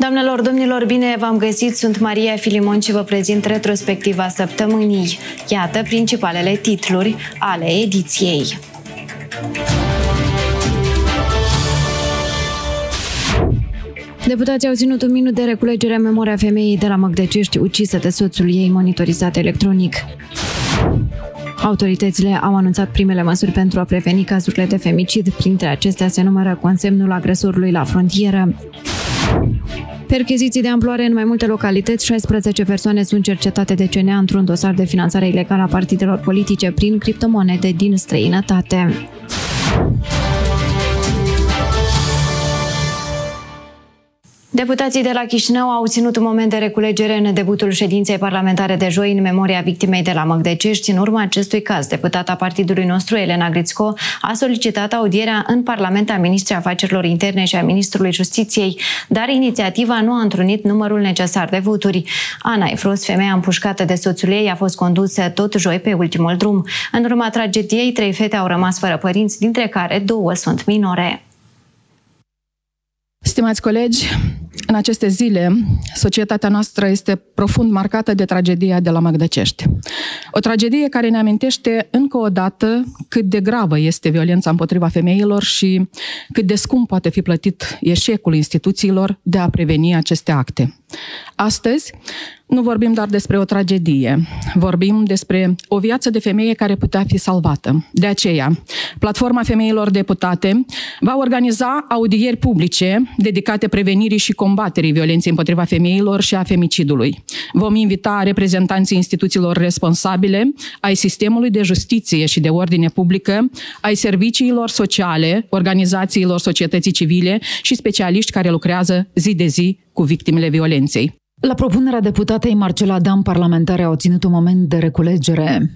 Doamnelor, domnilor, bine v-am găsit! Sunt Maria Filimon și vă prezint retrospectiva săptămânii. Iată principalele titluri ale ediției. Deputații au ținut un minut de reculegere în memoria femeii de la Măgdecești, ucisă de soțul ei, monitorizat electronic. Autoritățile au anunțat primele măsuri pentru a preveni cazurile de femicid. Printre acestea se numără consemnul agresorului la frontieră. Percheziții de amploare în mai multe localități. 16 persoane sunt cercetate de CNA într-un dosar de finanțare ilegală a partidelor politice prin criptomonede din străinătate. Deputații de la Chișinău au ținut un moment de reculegere în debutul ședinței parlamentare de joi în memoria victimei de la Măgdecești. În urma acestui caz, deputata partidului nostru, Elena Grițco, a solicitat audierea în Parlament a Ministrului Afacerilor Interne și a Ministrului Justiției, dar inițiativa nu a întrunit numărul necesar de voturi. Ana Efros, femeia împușcată de soțul ei, a fost condusă tot joi pe ultimul drum. În urma tragediei, 3 fete au rămas fără părinți, dintre care 2 sunt minore. Stimați colegi, în aceste zile, societatea noastră este profund marcată de tragedia de la Măgdecești. O tragedie care ne amintește încă o dată cât de gravă este violența împotriva femeilor și cât de scump poate fi plătit eșecul instituțiilor de a preveni aceste acte. Astăzi nu vorbim doar despre o tragedie, vorbim despre o viață de femeie care putea fi salvată. De aceea, Platforma Femeilor Deputate va organiza audieri publice dedicate prevenirii și combaterii violenței împotriva femeilor și a femicidului. Vom invita reprezentanții instituțiilor responsabile, ai sistemului de justiție și de ordine publică, ai serviciilor sociale, organizațiilor societății civile și specialiști care lucrează zi de zi cu victimele violenței. La propunerea deputatei Marcela Dan, parlamentare au ținut un moment de reculegere.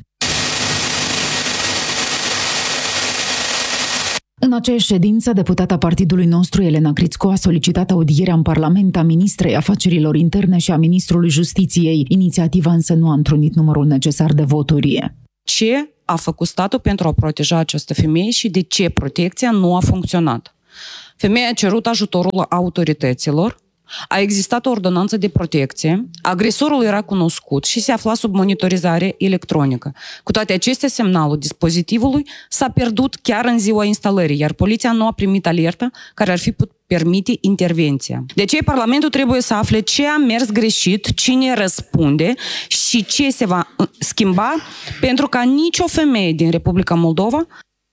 În aceeași ședință, deputata partidului nostru, Elena Grițco, a solicitat audierea în Parlament a Ministrei Afacerilor Interne și a Ministrului Justiției. Inițiativa însă nu a întrunit numărul necesar de voturi. Ce a făcut statul pentru a proteja această femeie și de ce protecția nu a funcționat? Femeia a cerut ajutorul autorităților, a existat o ordonanță de protecție, agresorul era cunoscut și se afla sub monitorizare electronică. Cu toate acestea, semnalul dispozitivului s-a pierdut chiar în ziua instalării, iar poliția nu a primit alertă care ar fi putut permite intervenția. De aceea, Parlamentul trebuie să afle ce a mers greșit, cine răspunde și ce se va schimba pentru ca nicio femeie din Republica Moldova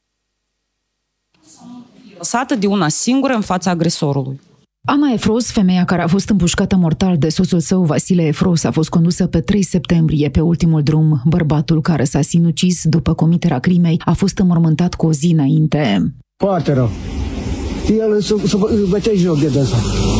să nu fie lăsată de una singură în fața agresorului. Ana Efros, femeia care a fost împușcată mortal de soțul său, Vasile Efros, a fost condusă pe 3 septembrie pe ultimul drum. Bărbatul care s-a sinucis după comiterea crimei a fost înmormântat cu o zi înainte. Foarte rău. El să bătea joc de asta.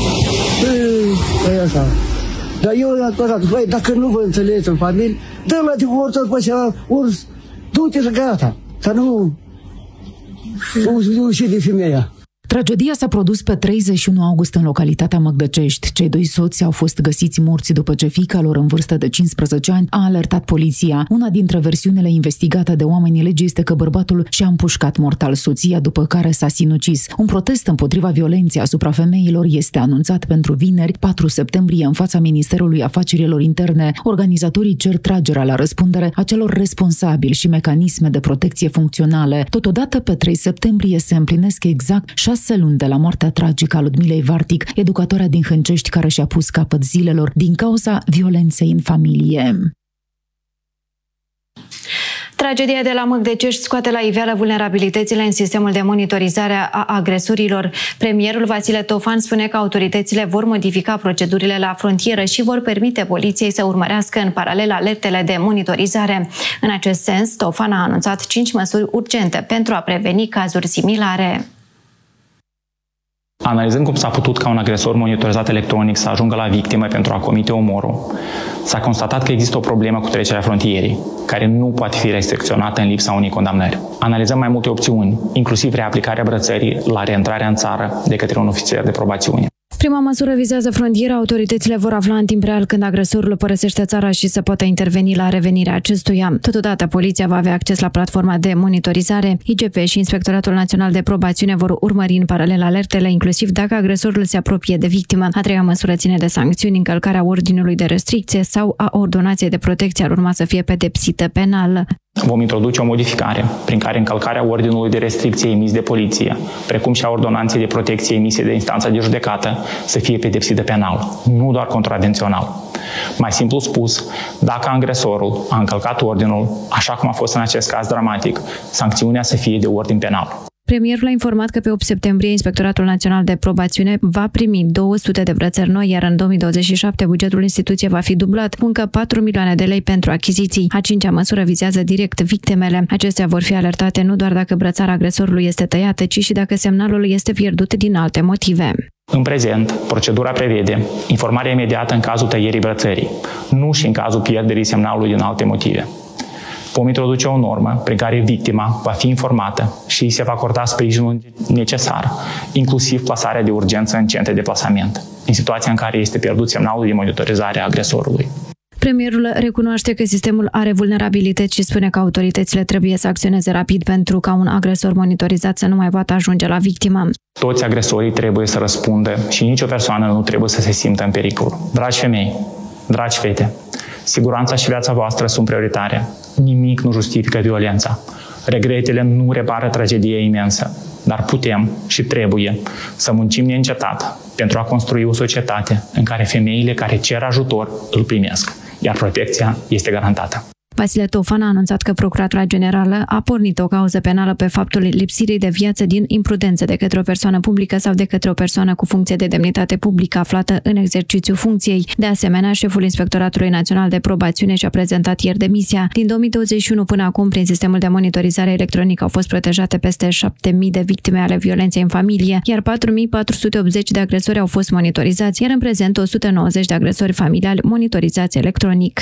E așa. Dar eu i-am spus, băi, dacă nu vă înțelegeți în familie, dă-l la divorță, după aceea, urs, du-te și gata. Să nu uși de femeia. Tragedia s-a produs pe 31 august în localitatea Măgdecești. Cei 2 soți au fost găsiți morți după ce fiica lor în vârstă de 15 ani a alertat poliția. Una dintre versiunile investigate de oamenii legii este că bărbatul și-a împușcat mortal soția, după care s-a sinucis. Un protest împotriva violenței asupra femeilor este anunțat pentru vineri, 4 septembrie, în fața Ministerului Afacerilor Interne. Organizatorii cer tragerea la răspundere a celor responsabili și mecanisme de protecție funcționale. Totodată, pe 3 septembrie se împlinesc exact 6 luni de la moartea tragică a Ludmilei Vartic, educatoarea din Hâncești care și-a pus capăt zilelor din cauza violenței în familie. Tragedia de la Măgdecești scoate la iveală vulnerabilitățile în sistemul de monitorizare a agresorilor. Premierul Vasile Tofan spune că autoritățile vor modifica procedurile la frontieră și vor permite poliției să urmărească în paralel alertele de monitorizare. În acest sens, Tofan a anunțat 5 măsuri urgente pentru a preveni cazuri similare. Analizând cum s-a putut ca un agresor monitorizat electronic să ajungă la victimă pentru a comite omorul, s-a constatat că există o problemă cu trecerea frontierii, care nu poate fi restricționată în lipsa unei condamnări. Analizăm mai multe opțiuni, inclusiv reaplicarea brățării la reîntrarea în țară de către un ofițer de probațiune. Prima măsură vizează frontiera. Autoritățile vor afla în timp real când agresorul părăsește țara și să poată interveni la revenirea acestuia. Totodată, poliția va avea acces la platforma de monitorizare. IGP și Inspectoratul Național de Probațiune vor urmări în paralel alertele, inclusiv dacă agresorul se apropie de victimă. A treia măsură ține de sancțiuni. Încălcarea ordinului de restricție sau a ordonației de protecție ar urma să fie pedepsită penal. Vom introduce o modificare prin care încălcarea ordinului de restricție emis de poliție, precum și a ordonanței de protecție emise de instanța de judecată, să fie pedepsită penal, nu doar contravențional. Mai simplu spus, dacă agresorul a încălcat ordinul, așa cum a fost în acest caz dramatic, sancțiunea să fie de ordin penal. Premierul a informat că pe 8 septembrie Inspectoratul Național de Probațiune va primi 200 de brățări noi, iar în 2027 bugetul instituției va fi dublat, cu încă 4 milioane de lei pentru achiziții. A cincea măsură vizează direct victimele. Acestea vor fi alertate nu doar dacă brățara agresorului este tăiată, ci și dacă semnalul este pierdut din alte motive. În prezent, procedura prevede informarea imediată în cazul tăierii brățării, nu și în cazul pierderii semnalului din alte motive. Vom introduce o normă prin care victima va fi informată și îi se va acorda sprijinul necesar, inclusiv plasarea de urgență în centre de plasament, în situația în care este pierdut semnalul de monitorizare a agresorului. Premierul recunoaște că sistemul are vulnerabilități și spune că autoritățile trebuie să acționeze rapid pentru ca un agresor monitorizat să nu mai poată ajunge la victimă. Toți agresorii trebuie să răspundă și nicio persoană nu trebuie să se simtă în pericol. Dragi femei, dragi fete, siguranța și viața voastră sunt prioritare. Nimic nu justifică violența. Regretele nu repară tragedia imensă, dar putem și trebuie să muncim neîncetat pentru a construi o societate în care femeile care cer ajutor îl primesc, iar protecția este garantată. Vasile Tofan a anunțat că Procuratura Generală a pornit o cauză penală pe faptul lipsirii de viață din imprudență de către o persoană publică sau de către o persoană cu funcție de demnitate publică aflată în exercițiul funcției. De asemenea, șeful Inspectoratului Național de Probațiune și-a prezentat ieri demisia. Din 2021 până acum, prin sistemul de monitorizare electronică au fost protejate peste 7.000 de victime ale violenței în familie, iar 4.480 de agresori au fost monitorizați, iar în prezent 190 de agresori familiali monitorizați electronic.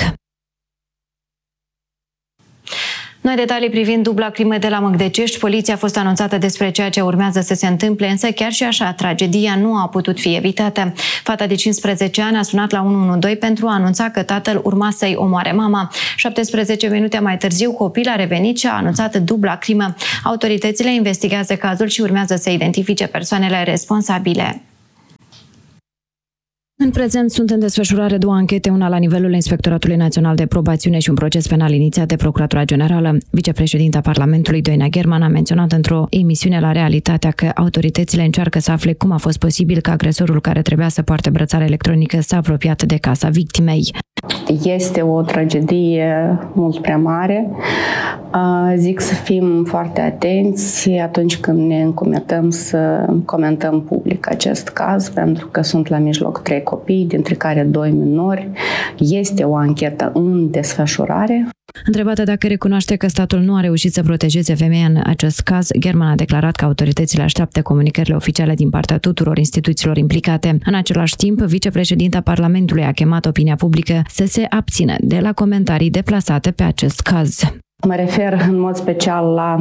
Noi detalii privind dubla crimă de la Măgdecești. Poliția a fost anunțată despre ceea ce urmează să se întâmple, însă chiar și așa, tragedia nu a putut fi evitată. Fata de 15 ani a sunat la 112 pentru a anunța că tatăl urma să-i omoare mama. 17 minute mai târziu, copilul a revenit și a anunțat dubla crimă. Autoritățile investigează cazul și urmează să identifice persoanele responsabile. În prezent sunt în desfășurare două anchete, una la nivelul Inspectoratului Național de Probațiune și un proces penal inițiat de Procuratura Generală. Vicepreședinta Parlamentului, Doina German, a menționat într-o emisiune la Realitatea că autoritățile încearcă să afle cum a fost posibil că agresorul care trebuia să poarte brățară electronică s-a apropiat de casa victimei. Este o tragedie mult prea mare. Zic să fim foarte atenți atunci când ne încumetăm să comentăm public acest caz, pentru că sunt la mijloc 3 copii, dintre care 2 minori. Este o anchetă în desfășurare. Întrebată dacă recunoaște că statul nu a reușit să protejeze femeia în acest caz, German a declarat că autoritățile așteaptă comunicările oficiale din partea tuturor instituțiilor implicate. În același timp, vicepreședinta Parlamentului a chemat opinia publică să se abțină de la comentarii deplasate pe acest caz. Mă refer în mod special la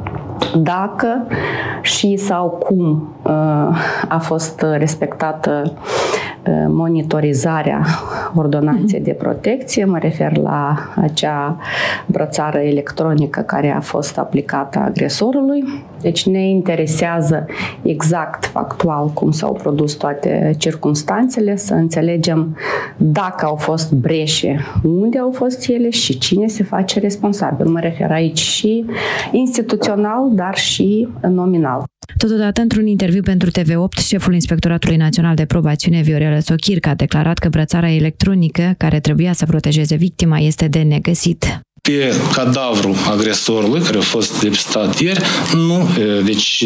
dacă și sau cum a fost respectată monitorizarea ordonanței de protecție. Mă refer la acea brățară electronică care a fost aplicată agresorului. Deci ne interesează exact factual cum s-au produs toate circumstanțele, să înțelegem dacă au fost breșe, unde au fost ele și cine se face responsabil. Mă refer aici și instituțional, dar și nominal. Totodată, într-un interviu pentru TV8, șeful Inspectoratului Național de Probațiune, Viorel Sochirc, a declarat că brățara electronică, care trebuia să protejeze victima, este de negăsit. Pe cadavrul agresorului, care a fost depistat ieri, deci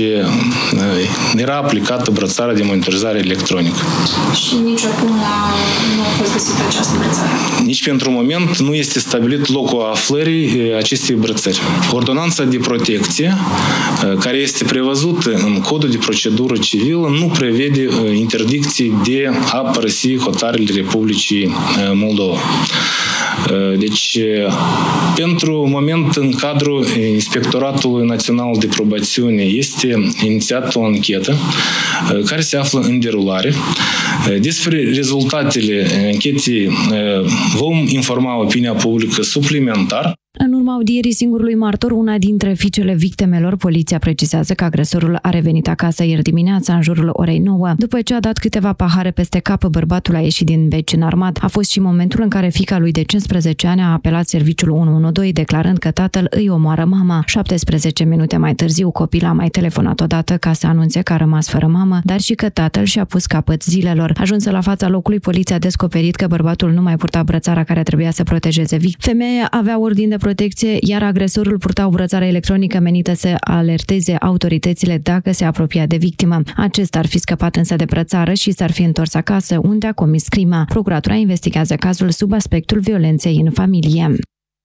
era aplicată brățara de monitorizare electronică. Și nici acum nu a fost găsită această brățară? Nici pentru moment nu este stabilit locul aflării acestei brățări. Ordonanța de protecție, care este prevăzută în Codul de Procedură Civilă, nu prevede interdicții de a părăsi hotarele Republicii Moldova. Deci, Pentru moment, în cadrul Inspectoratului Național de Probațiune este inițiată o anchetă care se află în derulare. Despre rezultatele anchetei vom informa opinia publică suplimentar. În urma audierii singurului martor, una dintre fiicele victimelor, poliția precizează că agresorul a revenit acasă ieri dimineața în jurul orei 9. După ce a dat câteva pahare peste cap, bărbatul a ieșit din bec înarmat. A fost și momentul în care fiica lui de 15 ani a apelat serviciul 112, declarând că tatăl îi omoară mama. 17 minute mai târziu, copila a mai telefonat odată ca să anunțe că a rămas fără mamă, dar și că tatăl și-a pus capăt zilelor. Ajunsă la fața locului, poliția a descoperit că bărbatul nu mai purta brățara care trebuia să protejeze victima. Femeia avea ordin de protecție, iar agresorul purta o brățară electronică menită să alerteze autoritățile dacă se apropia de victimă. Acesta ar fi scăpat însă de brățară și s-ar fi întors acasă, unde a comis crima. Procuratura investigează cazul sub aspectul violenței în familie.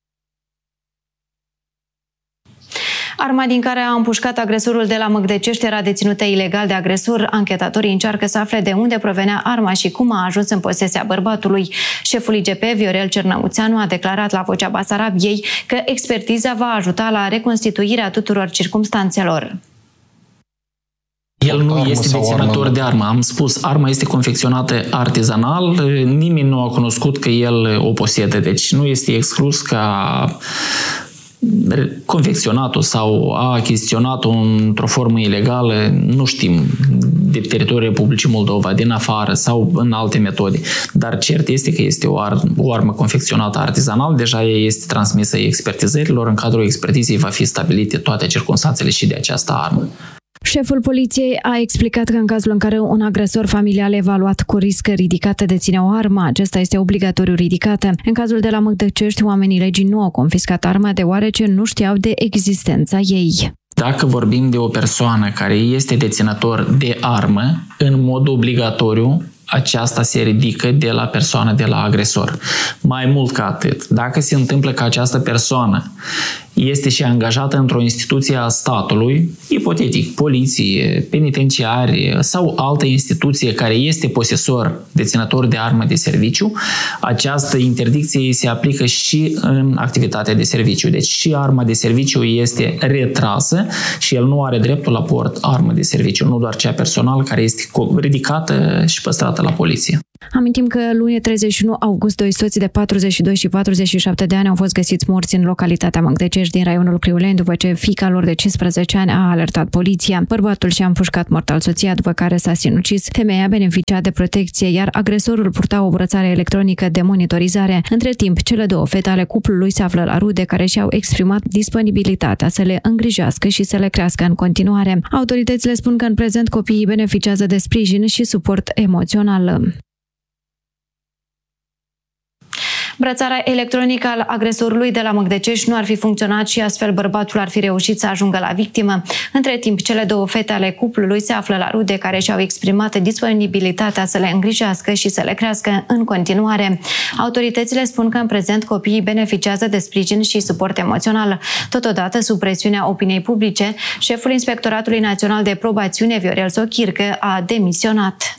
Arma din care a împușcat agresorul de la Măgdecești era deținută ilegal de agresor. Anchetatorii încearcă să afle de unde provenea arma și cum a ajuns în posesia bărbatului. Șeful IGP, Viorel Cernăuțeanu, a declarat la Vocea Basarabiei că expertiza va ajuta la reconstituirea tuturor circumstanțelor. El nu este deținător de armă. Am spus, arma este confecționată artizanal, nimeni nu a cunoscut că el o posedă, deci nu este exclus ca confecționat-o sau a achiziționat-o într-o formă ilegală, nu știm, de teritoriul Republicii Moldova, din afară sau în alte metode. Dar cert este că este o armă confecționată artizanal, deja ea este transmisă expertizărilor, în cadrul expertizei va fi stabilite toate circunstanțele și de această armă. Șeful poliției a explicat că în cazul în care un agresor familial evaluat cu risc ridicat deține o armă, acesta este obligatoriu ridicată. În cazul de la Măgdecești, oamenii legii nu au confiscat arma deoarece nu știau de existența ei. Dacă vorbim de o persoană care este deținător de armă, în mod obligatoriu, aceasta se ridică de la persoană, de la agresor. Mai mult ca atât, dacă se întâmplă că această persoană este și angajată într-o instituție a statului, ipotetic, poliție, penitenciarie sau altă instituție care este posesor, deținător de armă de serviciu, această interdicție se aplică și în activitatea de serviciu. Deci și arma de serviciu este retrasă și el nu are dreptul la port armă de serviciu, nu doar cea personală care este ridicată și păstrată la poliție. Amintim că luni 31 august, doi soți de 42 și 47 de ani au fost găsiți morți în localitatea Măgdecești din raionul Criuleni după ce fiica lor de 15 ani a alertat poliția. Bărbatul și-a împușcat mortal soția, după care s-a sinucis. Femeia beneficia de protecție, iar agresorul purta o brățară electronică de monitorizare. Între timp, cele două fete ale cuplului se află la rude care și-au exprimat disponibilitatea să le îngrijească și să le crească în continuare. Autoritățile spun că în prezent copiii beneficiază de sprijin și suport emoțional. Brățara electronică al agresorului de la Măgdecești nu ar fi funcționat și astfel bărbatul ar fi reușit să ajungă la victimă. Între timp, cele două fete ale cuplului se află la rude care și-au exprimat disponibilitatea să le îngrijească și să le crească în continuare. Autoritățile spun că în prezent copiii beneficiază de sprijin și suport emoțional. Totodată, sub presiunea opiniei publice, șeful Inspectoratului Național de Probațiune, Viorel Sochircă, a demisionat.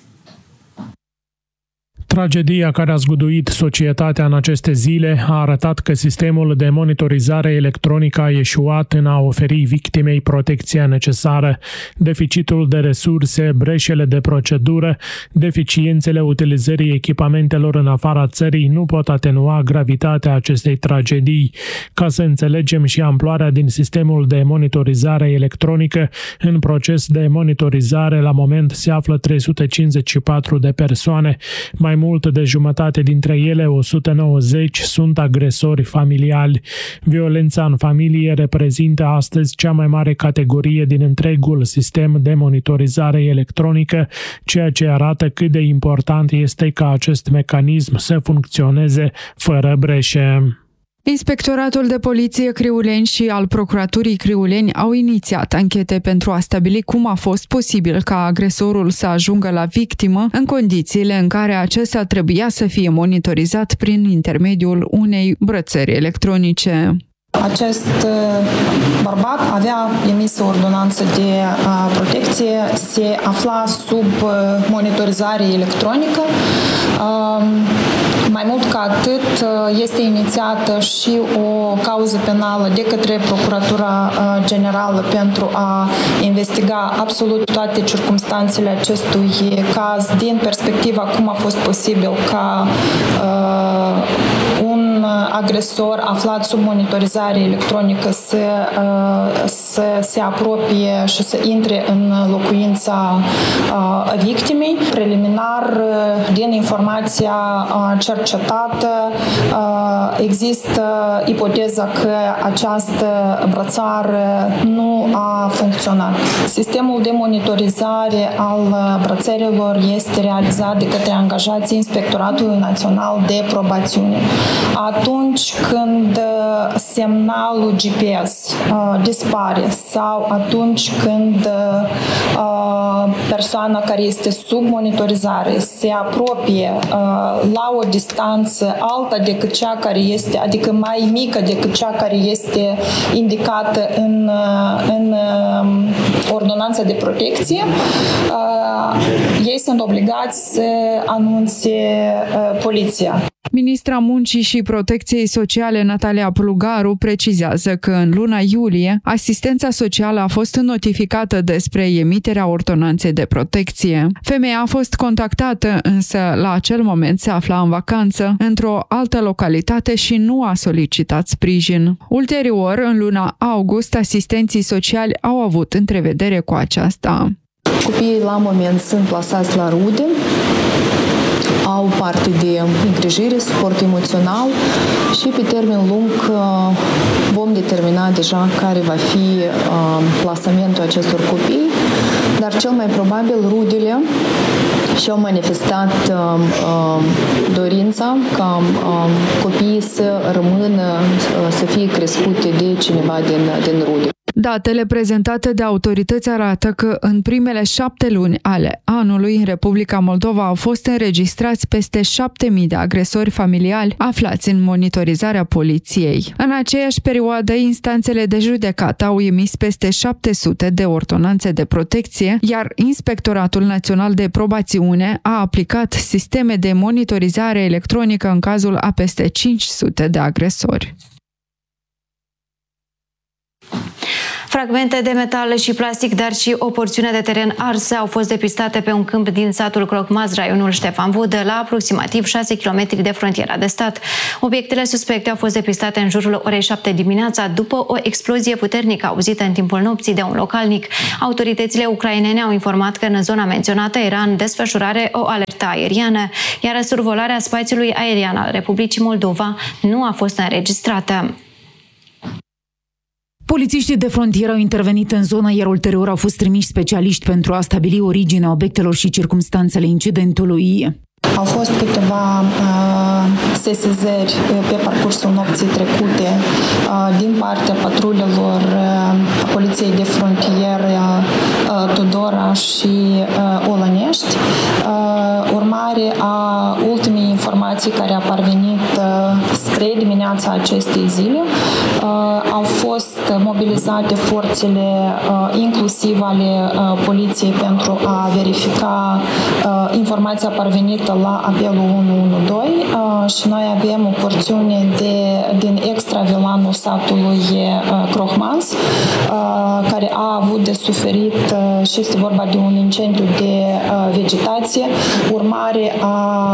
Tragedia care a zguduit societatea în aceste zile a arătat că sistemul de monitorizare electronică a eșuat în a oferi victimei protecția necesară. Deficitul de resurse, breșele de procedură, deficiențele utilizării echipamentelor în afara țării nu pot atenua gravitatea acestei tragedii. Ca să înțelegem și amploarea din sistemul de monitorizare electronică, în proces de monitorizare la moment se află 354 de persoane. Mai mult de jumătate dintre ele, 190, sunt agresori familiali. Violența în familie reprezintă astăzi cea mai mare categorie din întregul sistem de monitorizare electronică, ceea ce arată cât de important este ca acest mecanism să funcționeze fără breșe. Inspectoratul de Poliție Criuleni și al Procuraturii Criuleni au inițiat anchete pentru a stabili cum a fost posibil ca agresorul să ajungă la victimă în condițiile în care acesta trebuia să fie monitorizat prin intermediul unei brățări electronice. Acest bărbat avea emisă ordonanță de protecție, se afla sub monitorizare electronică. Mai mult ca atât, este inițiată și o cauză penală de către Procuratura Generală pentru a investiga absolut toate circumstanțele acestui caz din perspectiva cum a fost posibil ca un agresor aflat sub monitorizare electronică să se apropie și să intre în locuința victimei. Preliminar, din informația cercetată, există ipoteza că această brățară nu a funcționat. Sistemul de monitorizare al brățărilor este realizat de către angajații Inspectoratului Național de Probațiune. Atunci când semnalul GPS dispare sau atunci când persoana care este sub monitorizare se apropie la o distanță alta decât cea care este, adică mai mică decât cea care este indicată în ordonanța de protecție, ei sunt obligați să anunțe poliția. Ministra Muncii și Protecției Sociale Natalia Plugaru precizează că în luna iulie asistența socială a fost notificată despre emiterea ordonanței de protecție. Femeia a fost contactată, însă la acel moment se afla în vacanță într-o altă localitate și nu a solicitat sprijin. Ulterior, în luna august, asistenții sociali au avut întrevedere cu aceasta. Copiii la moment sunt plasați la rude, au parte de îngrijire, suport emoțional și pe termen lung vom determina deja care va fi plasamentul acestor copii, dar cel mai probabil rudele și-au manifestat dorința ca copiii să rămână, să fie crescute de cineva din rude. Datele prezentate de autorități arată că în primele 7 luni ale anului în Republica Moldova au fost înregistrați peste 7.000 de agresori familiali aflați în monitorizarea poliției. În aceeași perioadă, instanțele de judecată au emis peste 700 de ordonanțe de protecție, iar Inspectoratul Național de Probațiune a aplicat sisteme de monitorizare electronică în cazul a peste 500 de agresori. Fragmente de metal și plastic, dar și o porțiune de teren arse au fost depistate pe un câmp din satul Crocmaz, raionul Ștefan Vodă, la aproximativ 6 km de frontiera de stat. Obiectele suspecte au fost depistate în jurul orei 7 dimineața, după o explozie puternică auzită în timpul nopții de un localnic. Autoritățile ucrainene au informat că în zona menționată era în desfășurare o alertă aeriană, iar survolarea spațiului aerian al Republicii Moldova nu a fost înregistrată. Polițiștii de frontieră au intervenit în zonă, iar ulterior au fost trimiși specialiști pentru a stabili originea obiectelor și circumstanțele incidentului. Au fost câteva sesizări pe parcursul nopții trecute din partea patrulelor Poliției de Frontieră Tudora și Olănești, urmare a ultimii informații care au parvenit spre dimineața acestei zile. Au fost mobilizate forțele inclusiv ale poliției pentru a verifica informația parvenită la apelul 112 și noi avem o porțiune din extravilanul satului Crocmaz care a avut de suferit și este vorba de un incendiu de vegetație, urmare a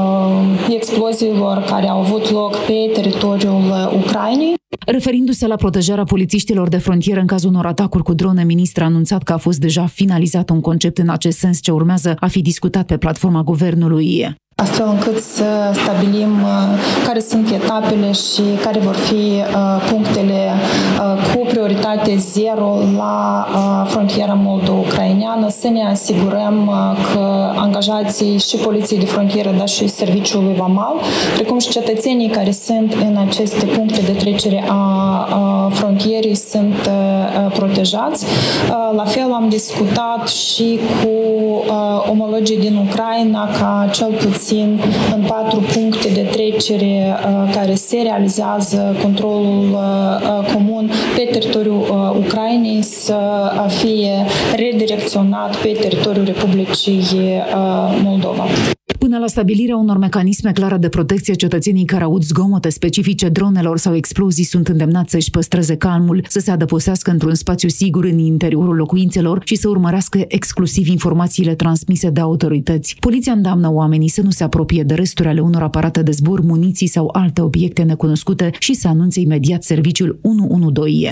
exploziilor care au avut loc pe teritoriul Ucrainei. Referindu-se la protejarea polițiștilor de frontieră în cazul unor atacuri cu drone, ministrul a anunțat că a fost deja finalizat un concept în acest sens ce urmează a fi discutat pe platforma guvernului. Astfel încât să stabilim care sunt etapele și care vor fi punctele cu prioritate zero la frontiera moldo-ucraineană, să ne asigurăm că angajații și Poliției de Frontieră, dar și Serviciului Vamal, precum și cetățenii care sunt în aceste puncte de trecere a frontierii sunt protejați. La fel am discutat și cu omologii din Ucraina ca cel puțin în 4 puncte de trecere care se realizează controlul comun pe teritoriul Ucrainei să fie redirecționat pe teritoriul Republicii Moldova. Până Până la stabilirea unor mecanisme clare de protecție, cetățenii care aud zgomote specifice dronelor sau explozii sunt îndemnați să-și păstreze calmul, să se adăpostească într-un spațiu sigur în interiorul locuințelor și să urmărească exclusiv informațiile transmise de autorități. Poliția îndeamnă oamenii să nu se apropie de resturi ale unor aparate de zbor, muniții sau alte obiecte necunoscute și să anunțe imediat serviciul 112.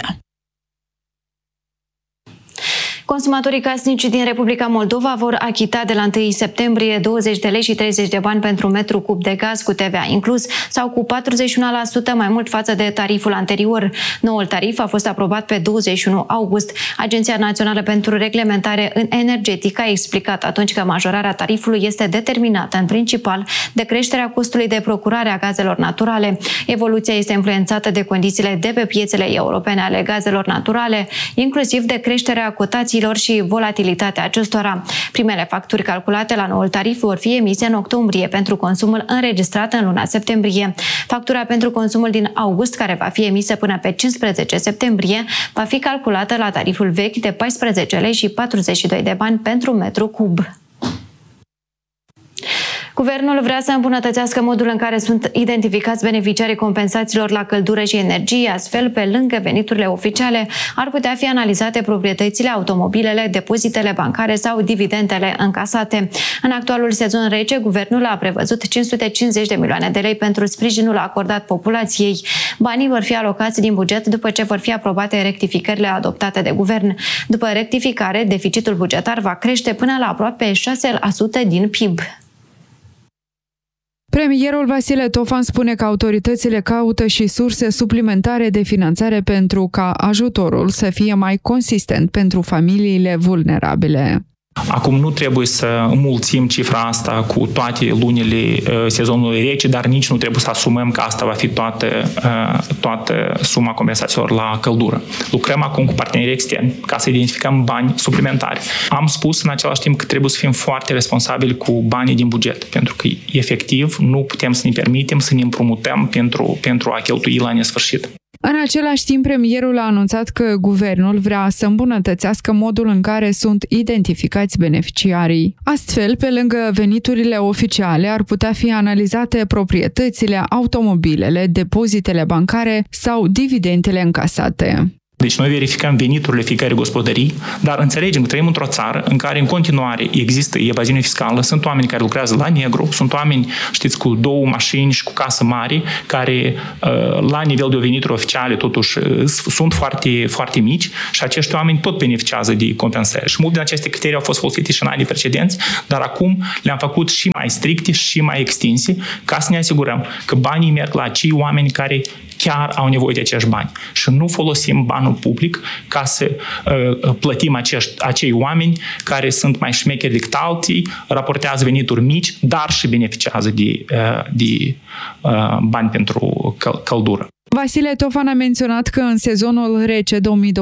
Consumatorii casnici din Republica Moldova vor achita de la 1 septembrie 20 de lei și 30 de bani pentru metru cub de gaz cu TVA inclus sau cu 41% mai mult față de tariful anterior. Noul tarif a fost aprobat pe 21 august. Agenția Națională pentru Reglementare în Energetică a explicat atunci că majorarea tarifului este determinată în principal de creșterea costului de procurare a gazelor naturale. Evoluția este influențată de condițiile de pe piețele europene ale gazelor naturale, inclusiv de creșterea cotației și volatilitatea acestora. Primele facturi calculate la noul tarif vor fi emise în octombrie pentru consumul înregistrat în luna septembrie. Factura pentru consumul din august, care va fi emisă până pe 15 septembrie, va fi calculată la tariful vechi de 14 lei și 42 de bani pentru metru cub. Guvernul vrea să îmbunătățească modul în care sunt identificați beneficiarii compensațiilor la căldură și energie, astfel, pe lângă veniturile oficiale, ar putea fi analizate proprietățile, automobilele, depozitele bancare sau dividendele încasate. În actualul sezon rece, guvernul a prevăzut 550 de milioane de lei pentru sprijinul acordat populației. Banii vor fi alocați din buget după ce vor fi aprobate rectificările adoptate de guvern. După rectificare, deficitul bugetar va crește până la aproape 6% din PIB. Premierul Vasile Tofan spune că autoritățile caută și surse suplimentare de finanțare pentru ca ajutorul să fie mai consistent pentru familiile vulnerabile. Acum nu trebuie să înmulțim cifra asta cu toate lunile sezonului rece, dar nici nu trebuie să asumăm că asta va fi toată suma compensațiilor la căldură. Lucrăm acum cu partenerii externi ca să identificăm bani suplimentari. Am spus în același timp că trebuie să fim foarte responsabili cu banii din buget, pentru că efectiv nu putem să ne permitem să ne împrumutăm pentru a cheltui la nesfârșit. În același timp, premierul a anunțat că guvernul vrea să îmbunătățească modul în care sunt identificați beneficiarii. Astfel, pe lângă veniturile oficiale, ar putea fi analizate proprietățile, automobilele, depozitele bancare sau dividendele încasate. Deci noi verificăm veniturile fiecare gospodării, dar înțelegem că trăim într-o țară în care în continuare există evaziune fiscală, sunt oameni care lucrează la negru, sunt oameni, știți, cu 2 mașini și cu casă mari, care la nivel de venituri oficiale totuși sunt foarte, foarte mici și acești oameni tot beneficiază de compensări. Și multe din aceste criterii au fost folosite și în anii precedenți, dar acum le-am făcut și mai stricte și mai extinse ca să ne asigurăm că banii merg la acei oameni care chiar au nevoie de acești bani. Și nu folosim banul public ca să plătim acei oameni care sunt mai șmecheri decât alții, raportează venituri mici, dar și beneficiază de bani pentru căldură. Vasile Tofan a menționat că în sezonul rece 2022-2023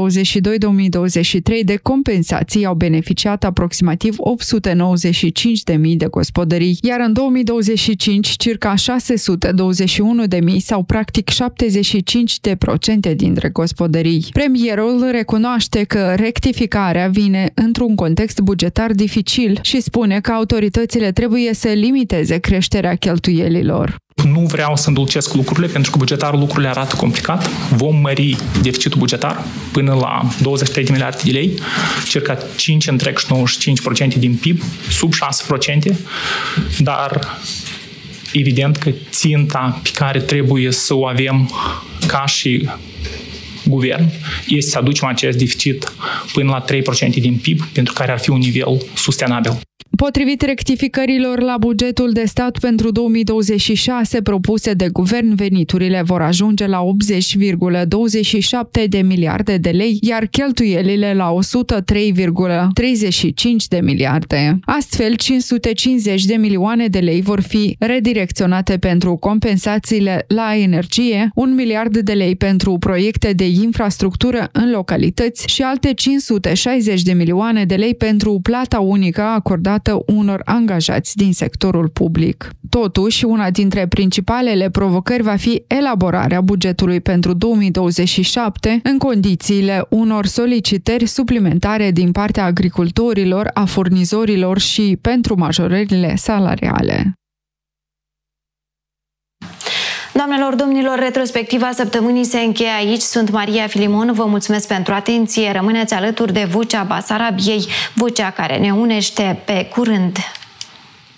de compensații au beneficiat aproximativ 895.000 de gospodării, iar în 2025 circa 621.000 sau practic 75% dintre gospodării. Premierul recunoaște că rectificarea vine într-un context bugetar dificil și spune că autoritățile trebuie să limiteze creșterea cheltuielilor. Nu vreau să îndulcesc lucrurile, pentru că bugetarul lucrurile arată complicat. Vom mări deficitul bugetar până la 23 de miliarde de lei, circa 5,95% din PIB, sub 6%, dar evident că ținta pe care trebuie să o avem ca și guvern este să aducem acest deficit până la 3% din PIB, pentru care ar fi un nivel sustenabil. Potrivit rectificărilor la bugetul de stat pentru 2026 propuse de guvern, veniturile vor ajunge la 80,27 de miliarde de lei, iar cheltuielile la 103,35 de miliarde. Astfel, 550 de milioane de lei vor fi redirecționate pentru compensațiile la energie, 1 miliard de lei pentru proiecte de infrastructură în localități și alte 560 de milioane de lei pentru plata unică acordată unor angajați din sectorul public. Totuși, una dintre principalele provocări va fi elaborarea bugetului pentru 2027 în condițiile unor solicitări suplimentare din partea agricultorilor, a furnizorilor și pentru majorările salariale. Doamnelor, domnilor, retrospectiva săptămânii se încheie aici. Sunt Maria Filimon, vă mulțumesc pentru atenție. Rămâneți alături de Vocea Basarabiei, vocea care ne unește. Pe curând!